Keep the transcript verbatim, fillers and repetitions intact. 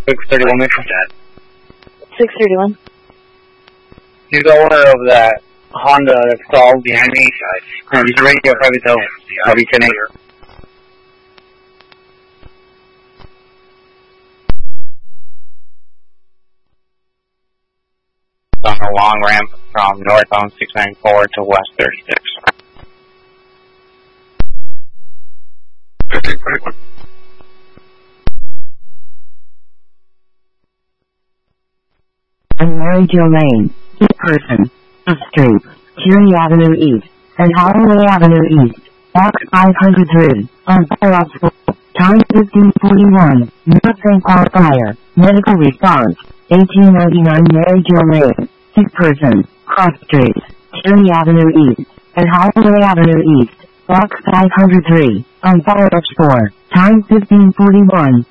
six thirty-one, Mitchell. six thirty-one. Here's the owner of that Honda that's stalled behind me. No, he's a radio private tow. W ten eight. On a long ramp from northbound six ninety-four to west thirty-six. On Mary Jo Lane, East Person, F Street, Cherry Avenue East, and Holloway Avenue East, Box five hundred three, on fire off school, time fifteen forty-one, North Saint Paul Fire, medical response, eighteen ninety-nine Mary Jo Lane, East Person, Cross Street, Cherry Avenue East, and Holloway Avenue East, Box five hundred three, on fire off four, time fifteen forty-one.